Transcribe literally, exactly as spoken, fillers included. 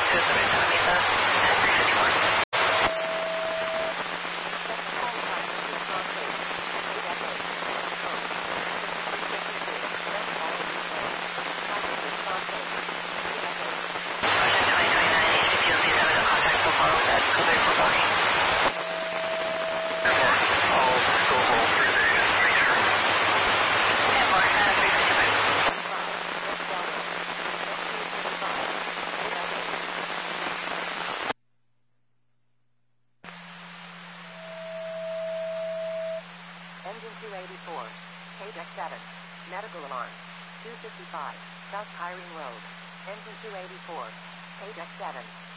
Engine two eighty-four, K deck seven, medical alarm, two fifty-five, South Kyrene Road. Engine two eighty-four, K deck seven.